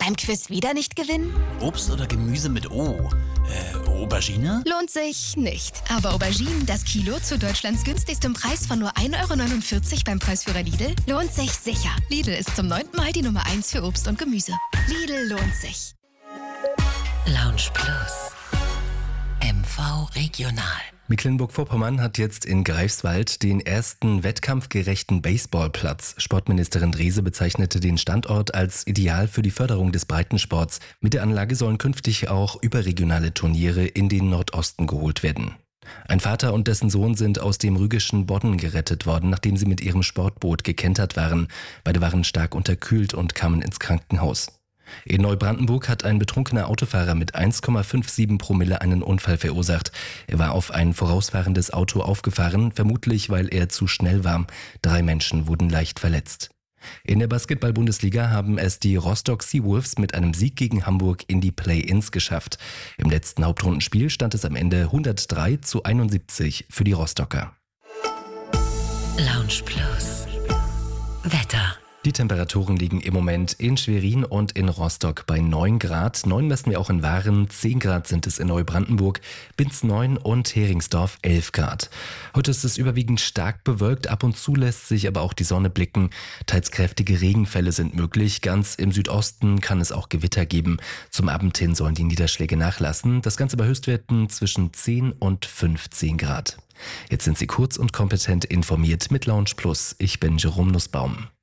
Beim Quiz wieder nicht gewinnen? Obst oder Gemüse mit O? Aubergine? Lohnt sich nicht. Aber Auberginen, das Kilo zu Deutschlands günstigstem Preis von nur 1,49 € beim Preisführer Lidl, lohnt sich sicher. Lidl ist zum 9. Mal die Nummer 1 für Obst und Gemüse. Lidl lohnt sich. Lounge Plus. MV Regional. Mecklenburg-Vorpommern hat jetzt in Greifswald den ersten wettkampfgerechten Baseballplatz. Sportministerin Drese bezeichnete den Standort als ideal für die Förderung des Breitensports. Mit der Anlage sollen künftig auch überregionale Turniere in den Nordosten geholt werden. Ein Vater und dessen Sohn sind aus dem rügischen Bodden gerettet worden, nachdem sie mit ihrem Sportboot gekentert waren. Beide waren stark unterkühlt und kamen ins Krankenhaus. In Neubrandenburg hat ein betrunkener Autofahrer mit 1,57 Promille einen Unfall verursacht. Er war auf ein vorausfahrendes Auto aufgefahren, vermutlich weil er zu schnell war. 3 Menschen wurden leicht verletzt. In der Basketball-Bundesliga haben es die Rostock Seawolves mit einem Sieg gegen Hamburg in die Play-ins geschafft. Im letzten Hauptrundenspiel stand es am Ende 103:71 für die Rostocker. Lounge Plus. Wetter. Die Temperaturen liegen im Moment in Schwerin und in Rostock bei 9 Grad. 9 messen wir auch in Waren, 10 Grad sind es in Neubrandenburg, Binz 9 und Heringsdorf 11 Grad. Heute ist es überwiegend stark bewölkt, ab und zu lässt sich aber auch die Sonne blicken. Teils kräftige Regenfälle sind möglich, ganz im Südosten kann es auch Gewitter geben. Zum Abend hin sollen die Niederschläge nachlassen, das Ganze bei Höchstwerten zwischen 10 und 15 Grad. Jetzt sind Sie kurz und kompetent informiert mit Lounge Plus. Ich bin Jerome Nussbaum.